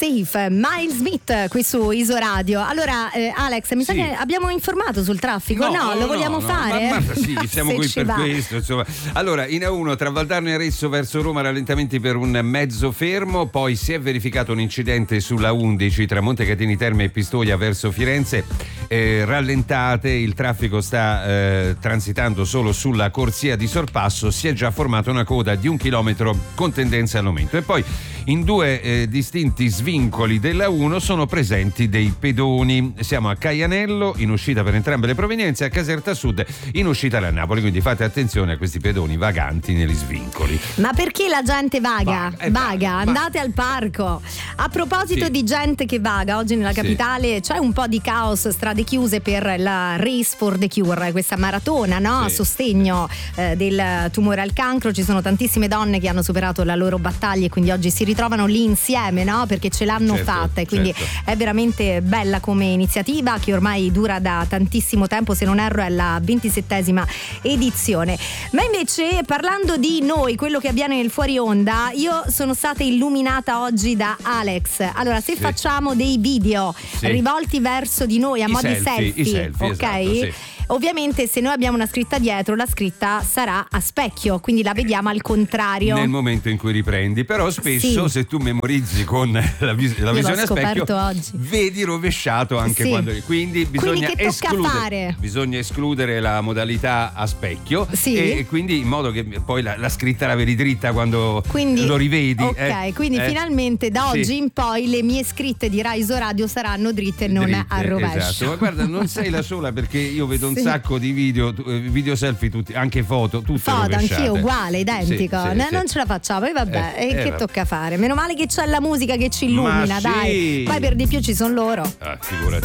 Safe, Miles Smith qui su Isoradio. Allora Alex, mi sa che abbiamo informato sul traffico. No, lo vogliamo fare? Ma sì, siamo qui per questo, insomma. Allora, in A1 tra Valdarno e Arezzo verso Roma rallentamenti per un mezzo fermo, poi si è verificato un incidente sulla 11 tra Montecatini Terme e Pistoia verso Firenze, rallentate, il traffico sta transitando solo sulla corsia di sorpasso, si è già formata una coda di 1 chilometro con tendenza all'aumento. E poi in due distinti svincoli della 1 sono presenti dei pedoni. Siamo a Caianello in uscita per entrambe le provenienze, a Caserta Sud in uscita da Napoli, quindi fate attenzione a questi pedoni vaganti negli svincoli. Ma perché la gente vaga? Andate al parco. A proposito di gente che vaga, oggi nella capitale c'è un po' di caos, strade chiuse per la Race for the Cure, questa maratona, no? A sostegno del tumore al cancro. Ci sono tantissime donne che hanno superato la loro battaglia e quindi oggi si ritrovano lì insieme, no? Perché ce l'hanno fatta, e quindi è veramente bella come iniziativa che ormai dura da tantissimo tempo, se non erro è la 27ª edizione. Ma invece, parlando di noi, quello che avviene nel fuori onda, io sono stata illuminata oggi da Alex. Allora, se facciamo dei video rivolti verso di noi a modo di selfie, ok? Esatto, ovviamente se noi abbiamo una scritta dietro, la scritta sarà a specchio, quindi la vediamo al contrario nel momento in cui riprendi. Però spesso se tu memorizzi con la visione a specchio oggi, vedi rovesciato anche quando, quindi bisogna escludere la modalità a specchio, e quindi in modo che poi la scritta la vedi dritta quando lo rivedi. Quindi finalmente da oggi in poi le mie scritte di Rai Isoradio saranno dritte e non a rovescio. Esatto, ma guarda, non sei la sola, perché io vedo un sacco di video selfie, tutti, anche foto rovesciate. Anch'io uguale, identico. Non ce la facciamo, e vabbè, che tocca fare? Meno male che c'è la musica che ci illumina, dai. Poi per di più ci sono loro. Figurati.